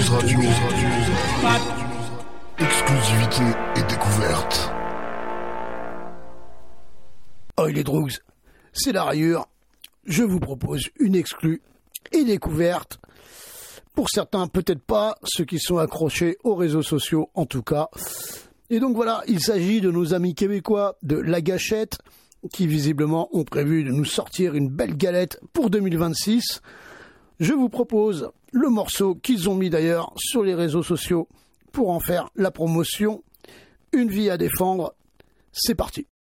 Radio. Exclusivité et découverte. Oh, les Drugs, c'est la rayure. Je vous propose une exclue et découverte. Pour certains, peut-être pas, ceux qui sont accrochés aux réseaux sociaux en tout cas. Et donc voilà, il s'agit de nos amis québécois de La Gâchette, qui visiblement ont prévu de nous sortir une belle galette pour 2026. Je vous propose le morceau qu'ils ont mis d'ailleurs sur les réseaux sociaux pour en faire la promotion. Une vie à défendre, c'est parti.